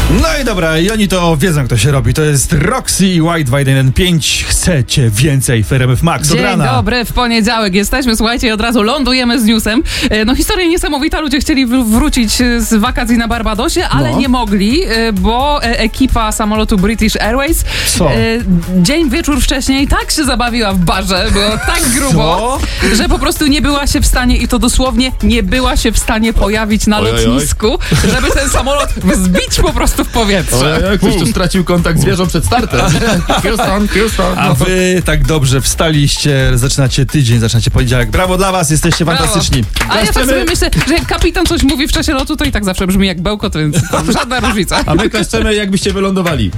No i dobra, i oni to wiedzą, kto się robi. To jest Roxy i White 215. Chcecie więcej w RMF Max. Dzień Dobrana. dobry, w poniedziałek jesteśmy, słuchajcie, i od razu lądujemy z newsem. No historia niesamowita, ludzie chcieli wrócić z wakacji na Barbadosie, ale nie mogli, bo ekipa samolotu British Airways dzień, wieczór wcześniej tak się zabawiła w barze, było tak grubo, że po prostu nie była się w stanie, i to dosłownie nie była się w stanie pojawić na lotnisku, żeby ten samolot zbić po prostu w powietrze. Ktoś tu stracił kontakt z wieżą przed startem. Houston. A wy tak dobrze wstaliście, zaczynacie tydzień, zaczynacie poniedziałek. Brawo dla was, jesteście fantastyczni. A ja tak sobie myślę, że jak kapitan coś mówi w czasie lotu, to i tak zawsze brzmi jak bełkot, więc żadna różnica. A my klaszczemy, jakbyście wylądowali.